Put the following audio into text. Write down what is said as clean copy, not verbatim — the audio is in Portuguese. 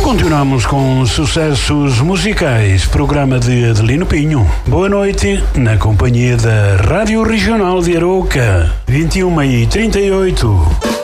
Continuamos com sucessos musicais, programa de Adelino Pinho. Boa noite, na companhia da Rádio Regional de Arouca, 21h38.